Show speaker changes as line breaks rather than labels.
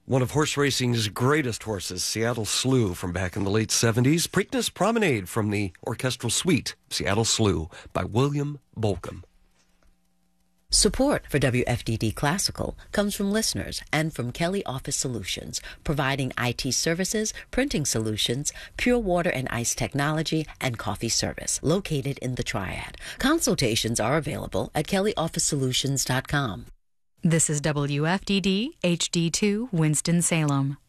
One of horse racing's greatest horses, Seattle Slew, from back in the late 70s. Preakness Promenade from the orchestral suite, Seattle Slew, by William Bolcom.
Support for WFDD Classical comes from listeners and from Kelly Office Solutions, providing IT services, printing solutions, pure water and ice technology, and coffee service, located in the Triad. Consultations are available at kellyofficesolutions.com.
This is WFDD HD2 Winston-Salem.